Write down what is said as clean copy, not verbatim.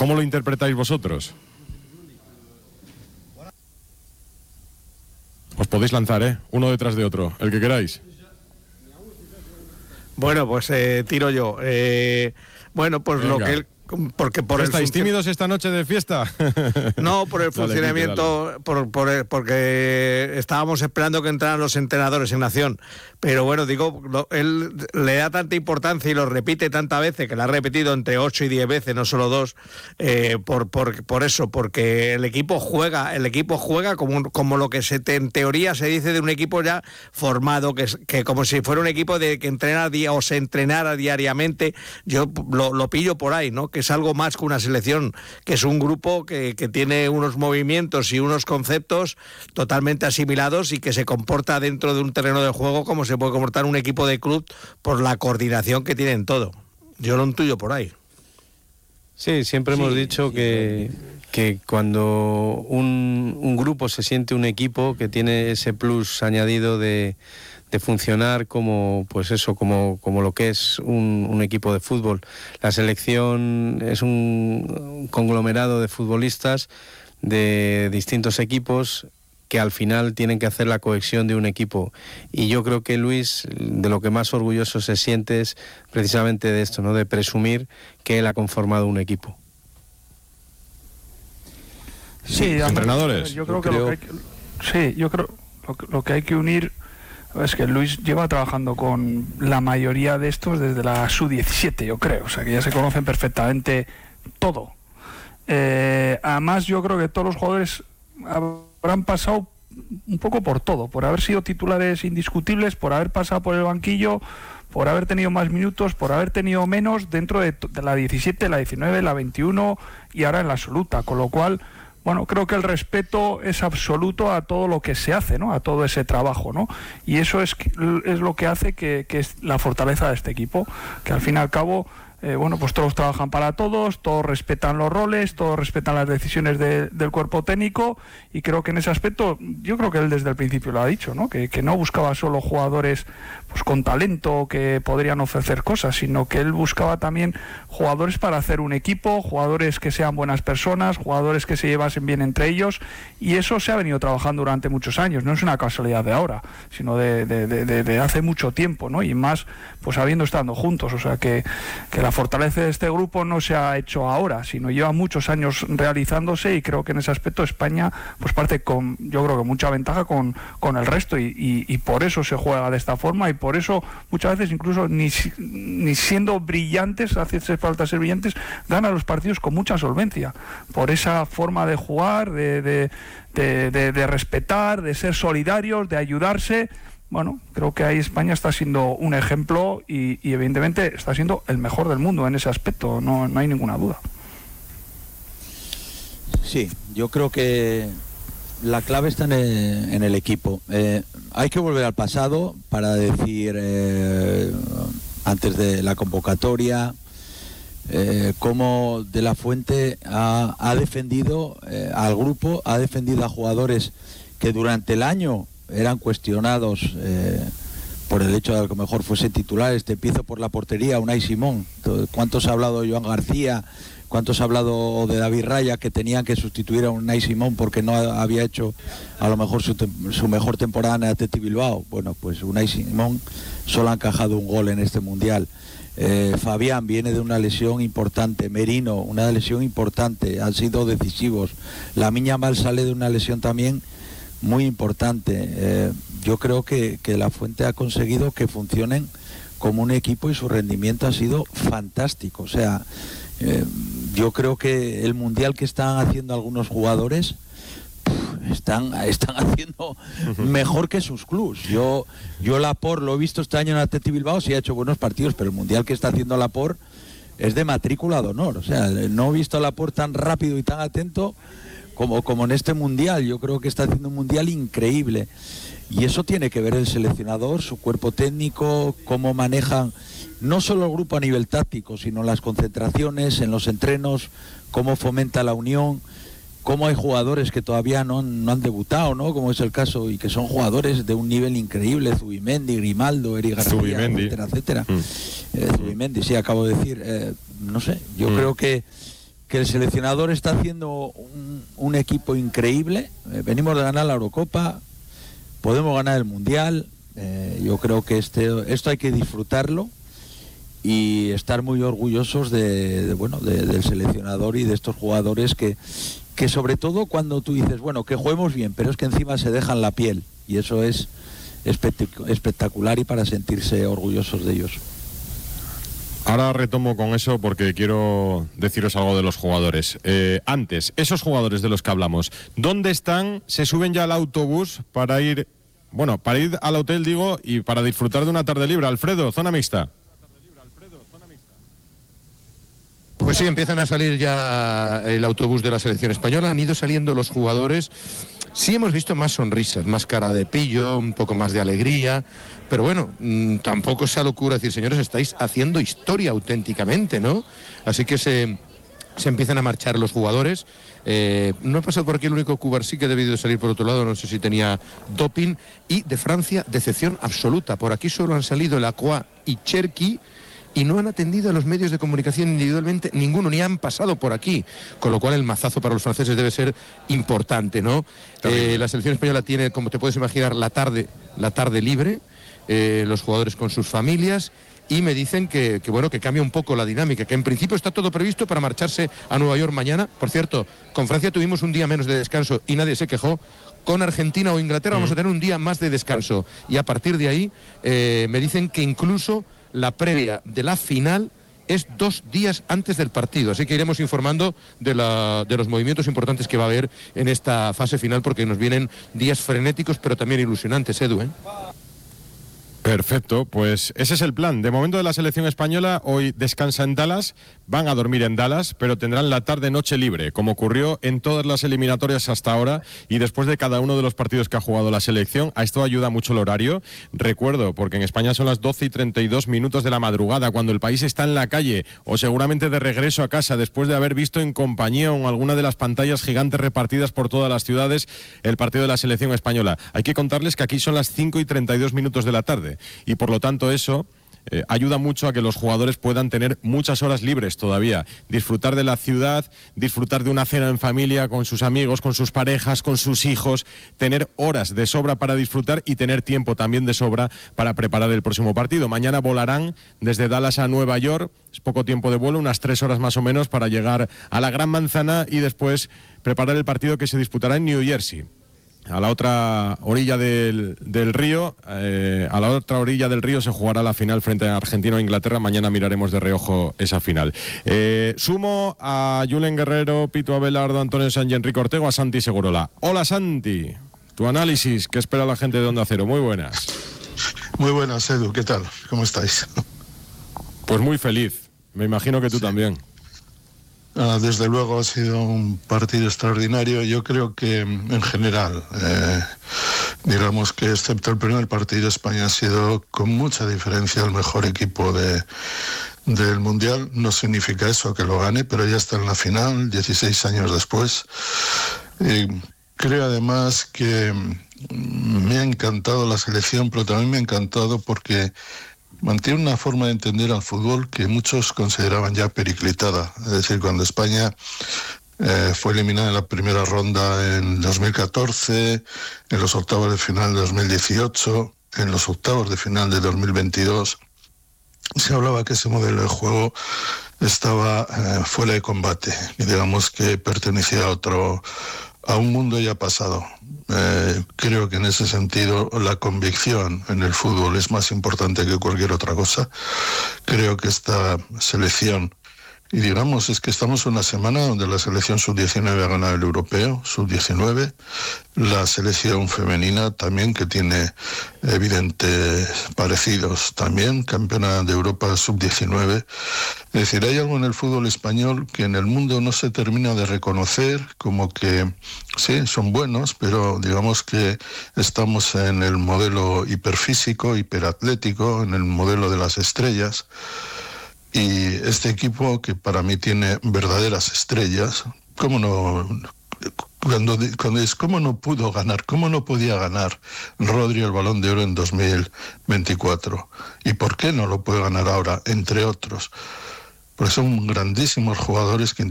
¿Cómo lo interpretáis vosotros? Os podéis lanzar, uno detrás de otro, el que queráis. Bueno, pues tiro yo. Bueno, pues venga. lo que él... Porque por ¿Estáis tímidos esta noche de fiesta? No, por el funcionamiento, porque estábamos esperando que entraran los entrenadores en acción. Pero bueno, digo, él le da tanta importancia y lo repite tantas veces, que lo ha repetido entre 8 y 10 veces, no solo 2, por eso, porque el equipo juega como lo que en teoría se dice de un equipo ya formado, que como si fuera un equipo de que entrena o se entrenara diariamente. Yo lo pillo por ahí, ¿no? Que es algo más que una selección, que es un grupo que tiene unos movimientos y unos conceptos totalmente asimilados y que se comporta dentro de un terreno de juego como se puede comportar un equipo de club por la coordinación que tienen todo. Yo lo intuyo por ahí. Sí, siempre hemos dicho que cuando un grupo se siente un equipo, que tiene ese plus añadido de funcionar como lo que es un equipo de fútbol. La selección es un conglomerado de futbolistas de distintos equipos que al final tienen que hacer la cohesión de un equipo. Y yo creo que Luis, de lo que más orgulloso se siente es precisamente de esto, ¿no? De presumir que él ha conformado un equipo. Sí, entrenadores. Yo creo que lo que hay que unir es que Luis lleva trabajando con la mayoría de estos desde la sub-17, yo creo, o sea que ya se conocen perfectamente todo. Además yo creo que todos los jugadores habrán pasado un poco por todo, por haber sido titulares indiscutibles, por haber pasado por el banquillo, por haber tenido más minutos, por haber tenido menos dentro de la 17, la 19, la 21 y ahora en la absoluta, con lo cual... Bueno, creo que el respeto es absoluto a todo lo que se hace, ¿no? A todo ese trabajo, ¿no? Y eso es lo que hace que es la fortaleza de este equipo, que al fin y al cabo, pues todos trabajan para todos respetan los roles, todos respetan las decisiones del cuerpo técnico, y creo que en ese aspecto, yo creo que él desde el principio lo ha dicho, ¿no? Que no buscaba solo jugadores pues con talento que podrían ofrecer cosas, sino que él buscaba también jugadores para hacer un equipo, jugadores que sean buenas personas, jugadores que se llevasen bien entre ellos, y eso se ha venido trabajando durante muchos años, no es una casualidad de ahora, sino de hace mucho tiempo, ¿no? Y más pues habiendo estado juntos, o sea que la fortaleza de este grupo no se ha hecho ahora, sino lleva muchos años realizándose, y creo que en ese aspecto España pues parte con, yo creo que mucha ventaja con el resto, y por eso se juega de esta forma, y por eso muchas veces incluso ni siendo brillantes, hace falta ser brillantes, gana los partidos con mucha solvencia, por esa forma de jugar, de respetar, de ser solidarios, de ayudarse. Bueno, creo que ahí España está siendo un ejemplo y evidentemente está siendo el mejor del mundo en ese aspecto, no hay ninguna duda. Sí, yo creo que la clave está en el equipo. Hay que volver al pasado para decir, antes de la convocatoria, cómo De la Fuente ha defendido al grupo, ha defendido a jugadores que durante el año eran cuestionados por el hecho de que a lo mejor fuese titulares. Te empiezo por la portería, Unai Simón. ¿Cuántos ha hablado de Joan García? ¿Cuántos ha hablado de David Raya, que tenían que sustituir a Unai Simón porque no había hecho a lo mejor su mejor temporada en el Athletic Bilbao? Bueno, pues Unai Simón solo ha encajado un gol en este Mundial. Fabián viene de una lesión importante, Merino, una lesión importante, han sido decisivos. Lamine Yamal sale de una lesión también muy importante. Yo creo que La Fuente ha conseguido que funcionen como un equipo y su rendimiento ha sido fantástico. O sea, yo creo que el Mundial que están haciendo algunos jugadores están haciendo mejor que sus clubs. Yo Laporte lo he visto este año en Athletic Bilbao, sí ha hecho buenos partidos, pero el Mundial que está haciendo Laporte es de matrícula de honor. O sea, no he visto a Laporte tan rápido y tan atento como en este Mundial. Yo creo que está haciendo un Mundial increíble, y eso tiene que ver el seleccionador, su cuerpo técnico, cómo manejan no solo el grupo a nivel táctico, sino las concentraciones, en los entrenos, cómo fomenta la unión, cómo hay jugadores que todavía no han debutado, ¿no? Como es el caso, y que son jugadores de un nivel increíble: Zubimendi, Grimaldo, Eric García, etcétera. Zubimendi, sí, acabo de decir. No sé, yo creo que que el seleccionador está haciendo un equipo increíble. Venimos de ganar la Eurocopa, podemos ganar el Mundial. Yo creo que esto hay que disfrutarlo y estar muy orgullosos del seleccionador y de estos jugadores que sobre todo cuando tú dices, bueno, que juguemos bien, pero es que encima se dejan la piel, y eso es espectacular y para sentirse orgullosos de ellos. Ahora retomo con eso porque quiero deciros algo de los jugadores. Antes, esos jugadores de los que hablamos, ¿dónde están? ¿Se suben ya al autobús para ir al hotel, digo, y para disfrutar de una tarde libre? Alfredo, zona mixta. Pues sí, empiezan a salir ya el autobús de la selección española, han ido saliendo los jugadores. Sí hemos visto más sonrisas, más cara de pillo, un poco más de alegría, pero bueno, tampoco esa locura decir, señores, estáis haciendo historia auténticamente, ¿no? Así que se empiezan a marchar los jugadores. No ha pasado por aquí el único Cubarsí que ha debido salir por otro lado, no sé si tenía doping. Y de Francia, decepción absoluta. Por aquí solo han salido Lacroix y Cherki, y no han atendido a los medios de comunicación individualmente ninguno, ni han pasado por aquí, con lo cual el mazazo para los franceses debe ser importante, ¿no? La selección española tiene, como te puedes imaginar, la tarde libre, los jugadores con sus familias, y me dicen que cambia un poco la dinámica, que en principio está todo previsto para marcharse a Nueva York mañana. Por cierto, con Francia tuvimos un día menos de descanso y nadie se quejó. Con Argentina o Inglaterra vamos a tener un día más de descanso, y a partir de ahí me dicen que incluso la previa de la final es 2 días antes del partido, así que iremos informando de los movimientos importantes que va a haber en esta fase final, porque nos vienen días frenéticos pero también ilusionantes, Edu, ¿eh? Perfecto, pues ese es el plan. De momento de la selección española, hoy descansa en Dallas, van a dormir en Dallas, pero tendrán la tarde-noche libre, como ocurrió en todas las eliminatorias hasta ahora, y después de cada uno de los partidos que ha jugado la selección. A esto ayuda mucho el horario. Recuerdo, porque en España son las 12:32 de la madrugada, cuando el país está en la calle, o seguramente de regreso a casa, después de haber visto en compañía o en alguna de las pantallas gigantes repartidas por todas las ciudades el partido de la selección española. Hay que contarles que aquí son las 5:32 de la tarde. Y por lo tanto eso ayuda mucho a que los jugadores puedan tener muchas horas libres todavía, disfrutar de la ciudad, disfrutar de una cena en familia con sus amigos, con sus parejas, con sus hijos, tener horas de sobra para disfrutar y tener tiempo también de sobra para preparar el próximo partido. Mañana volarán desde Dallas a Nueva York, es poco tiempo de vuelo, unas 3 horas más o menos, para llegar a la Gran Manzana y después preparar el partido que se disputará en New Jersey, a la otra orilla del río. A la otra orilla del río se jugará la final frente a Argentina o Inglaterra. Mañana miraremos de reojo esa final. Sumo a Julen Guerrero, Pitu Abelardo, Antonio Sanz y Enrique Ortego, a Santi Segurola. Hola Santi, tu análisis, ¿qué espera la gente de Onda Cero? Muy buenas. Muy buenas, Edu, ¿qué tal? ¿Cómo estáis? Pues muy feliz, me imagino que tú también. Desde luego ha sido un partido extraordinario. Yo creo que en general, digamos que excepto el primer partido, España ha sido con mucha diferencia el mejor equipo del Mundial. No significa eso que lo gane, pero ya está en la final, 16 años después. Creo además que me ha encantado la selección, pero también me ha encantado porque mantiene una forma de entender al fútbol que muchos consideraban ya periclitada. Es decir, cuando España fue eliminada en la primera ronda en 2014, en los octavos de final de 2018, en los octavos de final de 2022, se hablaba que ese modelo de juego estaba fuera de combate, y digamos que pertenecía a un mundo ya pasado. Creo que en ese sentido la convicción en el fútbol es más importante que cualquier otra cosa. Creo que esta selección, y digamos, es que estamos en una semana donde la selección sub-19 ha ganado el europeo, sub-19, la selección femenina también, que tiene evidentes parecidos también, campeona de Europa sub-19. Es decir, hay algo en el fútbol español que en el mundo no se termina de reconocer, como que sí, son buenos, pero digamos que estamos en el modelo hiperfísico, hiperatlético, en el modelo de las estrellas. Y este equipo, que para mí tiene verdaderas estrellas, ¿cómo no pudo ganar? ¿Cómo no podía ganar Rodri el Balón de Oro en 2024? ¿Y por qué no lo puede ganar ahora, entre otros? Porque son grandísimos jugadores que